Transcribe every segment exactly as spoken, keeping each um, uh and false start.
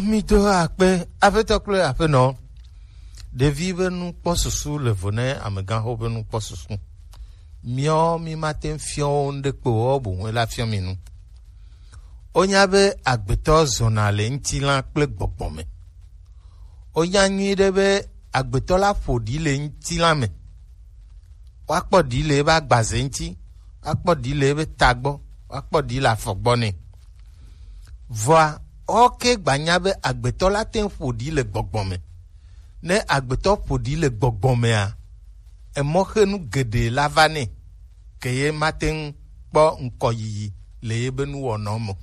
mito akpe afeto kle ape no devi be nu posusu le vone amegan ho be nu posusu mio mi maten fion de po obu la fion mi nu onya be agbeto zonale ntilan kple gbogbome onya nyi de be agbeto la fodi le ntilan me wa po di le ba gbaze nti wa po di le be tagbo wa po di la fogbo ni voa oke gbanya be agbeto la ten fodi le gbogbome ne agbeto fodi le gbogbome a e mo henu gede la vane ke ye maten po nko yiyi le ye be nu wonomo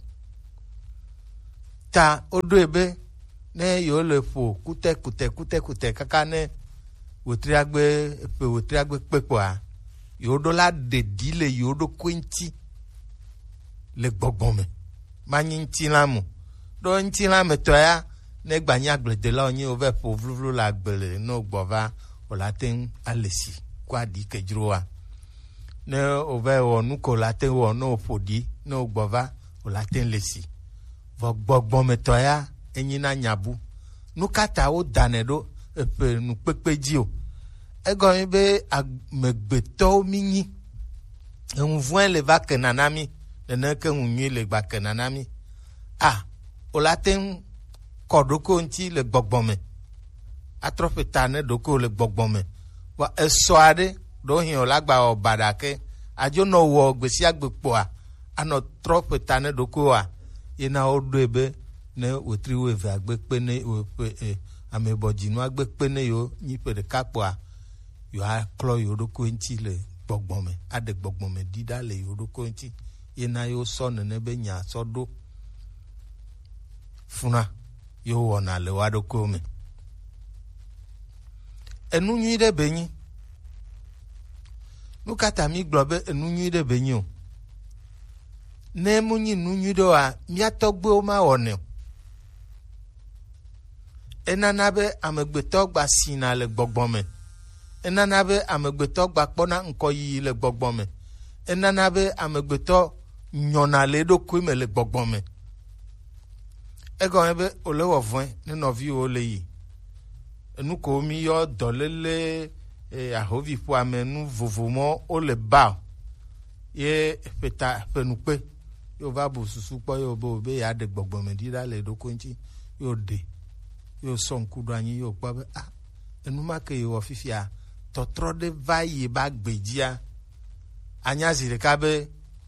ta odo ebe ne yo le fo kute kute kute kute kaka ne wotriagbe pe wotriagbe pepo a yo do la de dile yo do kwenti le gbogbome manyi ntilamu do ntilamu to ya ne gbanya glede la onyi over po vluvlu la gbele no gbova o la ten alesi kwa di kejroa ne over onu ko la ten wo no fodi no gbova o la ten lesi vo gbogbome to ya enyina nyabu nukata o danedo epe nu pepeji o ego mi be megbeto minyi envuen le va kenanami ne ke unyi le gba kenanami ah o laten kodoko nti le gbogbome atrofeta ne doko le gbogbome wa esoade do hin o lagba o badake ajo no wo gbesi agbepo a ano trofeta ne doko a ina odo ebe ne wotri we va gbe pe ne o pe amebojinu agbe pe ne yo ni pe de kapo a yo a klo yo do ko nti le gbogbome ade gbogbome dida le yo do ko nti ina yo so ne be nya so do funa yo wona le wa do ko me enu nyi de benyi nu kata mi globe enu nyi de benyi o ne mu nyi nu nyi do a mi atogbe o ma one enanabe amegbeto gba sina le gbogbome enanabe amegbeto gba pona nko yi le gbogbome enanabe amegbeto nyona le do ku me le gbogbome ego ebe ole wo fun ni no vi o le yi enu ko mi yo dolele e ahovi fu amenu vovomo o le ba ye peta penupe yo va bu susu po yo bo be ya de gbogbome di da le do ko nti yo de yo son kudo anyi yo pa be ah enu ma ke yo fifia totro de vai ba gbejia anya zire ka be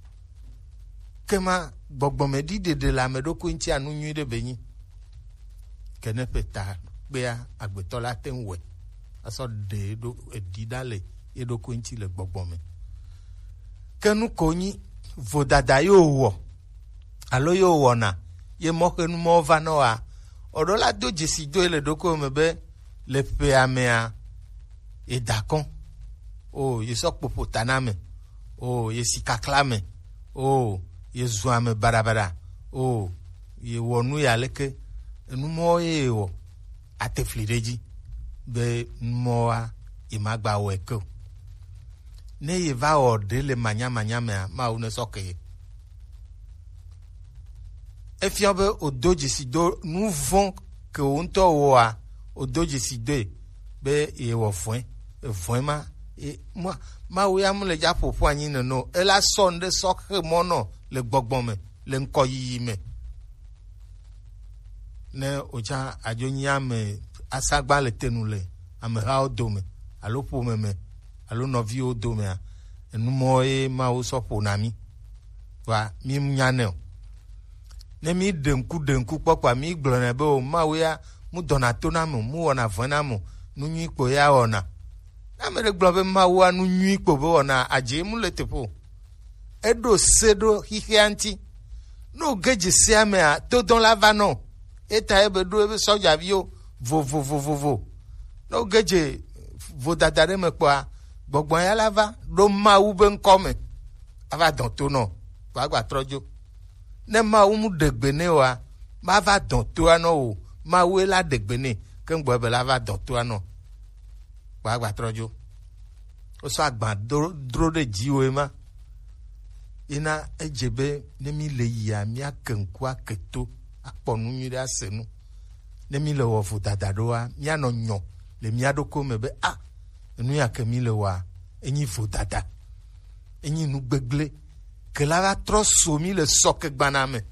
kema gbogbome di de de la medoko nti anu nyu de benyi kene peta be ya agbeto la tenwe aso de do edidale e do ko nti le gbogbome kenu konyi vodada yo wo alo yo wona ye mo kenu mo va no a odo la do jesi do le doko mebe le pe amea e dakon o ye sok popo taname o ye sikaklame o ye zuame barabara o ye wonu ya leke enu mo ye wo ateflireji be moa imagba weko ne ye va o de le manya manya me ma une soke efiobe odoji si do nous vont que on to wa odoji si de be e wo fun e fun ma e ma ma wo ya mu le ja popo anyin no no e la son de soke mo no le gbogbon me le nko yi me ne oja ajonya me asagba le tenule ame ha odo me alo po me me alo no vi odo me enu mo e ma wo so po na mi wa mi nyane o ne mi denku denku papa mi glona be o ma we ya mu donato na mu mu ona vona mu nu nyi po ya ona na me globe ma wo anu nyi po be ona aje mu letepo edo sedo hihianti no geje siame a to don la vano eta ebe do ebe soja bio vo vo vo vo vo no geje vo dadare me kwa gbogbo ya lava do ma u be nkome ava don to no wa gba trojo ne ma umu degbene wa ma va don to ano o ma we la degbene ke ngbo be la va don to ano wa gba trojo o so agba dro de jiwe ma ina ejebe ne mi le ya mi akenku aketo aponu nyi asenu ne mi le wɔ fu dada ɖoa mianɔ nyɔ le mia ɖokui me be a enu ya ke mi le wɔa enyi fu dada enyi nu gbegble ke la va trɔ so mi le sɔke gbana me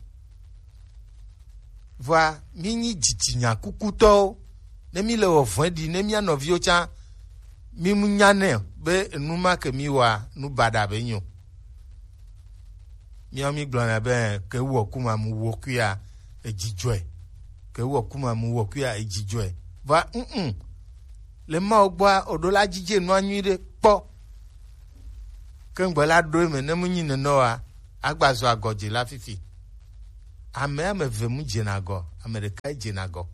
voa mi nyi dzidzinya kukutɔwo ne mi le wɔ vɔe ɖi ne mia nɔviwo tsã mi mu nya ne be enu ma ke mi wɔa nu baɖa be nyo miawo mi gblɔna be ke wɔ kuma mu wɔ kuia edzidzɔe ke wɔ kuma mu wɔ kuia edzidzɔe va mm le mawo gbɔa oɖo la dzidze nua nyui ɖe kpɔ ke ŋgbe la ɖo eme ne mu nyi nenɔa agba zɔ agɔdzi la fifi ame ame eve mu dzena agɔ ame ɖeka dzena agɔ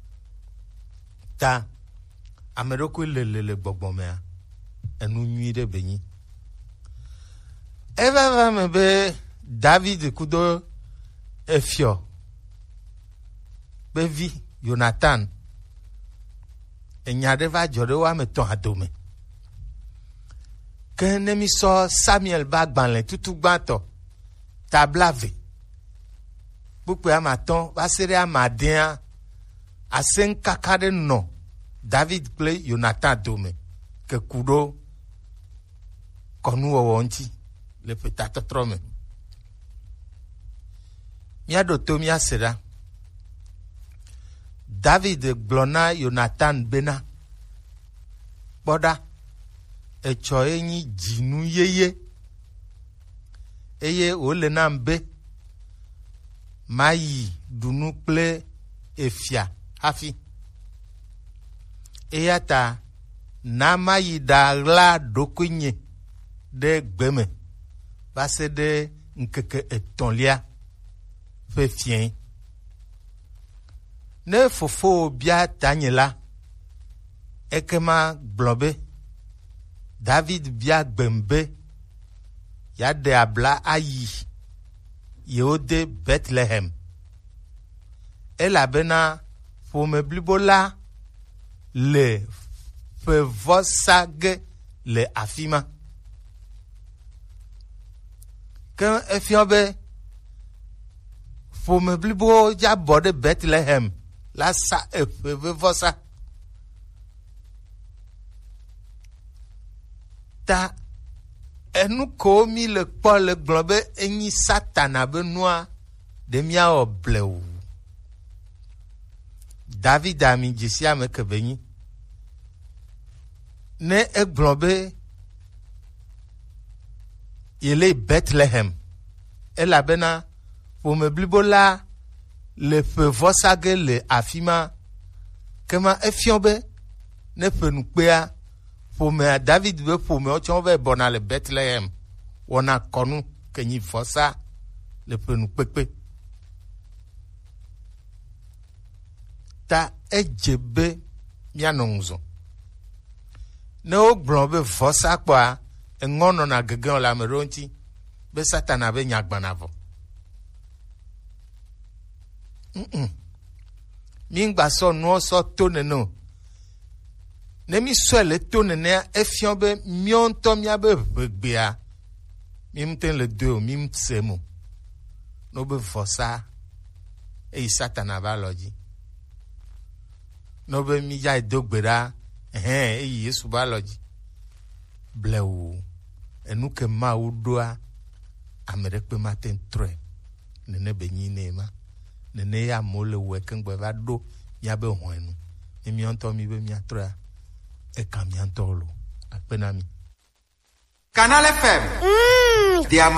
ta ame ɖokui le le le gbɔgbɔmea enu nyui ɖe be nyi eva va me be David kudo efio be vi Jonathan enya ɖe va dzɔ ɖe wo ame tɔ̃ adome ke ne mi sɔ Samuel ba agbalẽ tutu gbãtɔ tablave kpukpe ame atɔ̃ va se ɖe ame adẽa ase kaka ɖe nɔ David kple Jonathan dome ke ku ɖo kɔnuwɔwɔ ŋuti le fetatɔtrɔ me míaɖo to míase ɖa David gblɔ na Jonathan bena kpɔɖa etsɔ ye nyi dzinu yeye eye wòle nam be mayi ɖunu kple efia hafi eya ta na mayi ɖaɣla ɖokui nye ɖe gbe me va se ɖe ŋkeke etɔ̃lia ƒe fiẽ ne fofo bia tanye la ekema gblɔ be David bia gbem be yaɖe abla ayi yewode Bethlehem elabena ƒome blibo la le ƒe vɔsa ge le afi ma ke efia be ƒome blibo dza bɔ ɖe Bethlehem la sa eƒe vɔsa ta enu ko mi le kpɔ le gblɔ be enyi Satana be nua ɖe miawɔ blewu David ami dzesi ame ke be nyi ne egblɔ be yele Bethlehem elabena ƒome blibo la le ƒe vɔsa ge le afi ma kema efiɔ be ne ƒe nukpea ƒomea David be ƒomewo tsɔ be bɔna le Bethlehem wɔna kɔnu ke nyi vɔsa le ƒe nukpekpe ta edze be mianɔ ŋuzɔ ne wogblɔ be vɔsa kpɔa eŋɔ nɔna gegem le ame ɖewo ŋuti be Satana be nya gbana vɔ Mm-mm. Mi ngba sɔ nuwo sɔ to nene o ne mi sɔe le to nenea efiɔ be miɔ ŋutɔ miabe ʋegbea mi ŋute le doe o mi se mo ne wobe vɔsa eyi Satana va lɔ dzi ne wobe mi dza do gbe ɖa hɛn eyi Yesu va lɔ dzi blewu enu ke Mawu ɖoa ame ɖekpe mate ŋu trɔe nene be nyi ne ma nene ya amewo le wɔe keŋgbe va ɖo miabe hɔ̃enu ne miɔ ŋutɔ mi be miatrɔa eka mia ŋutɔ lo akpe na mi. Canal F M. Mm.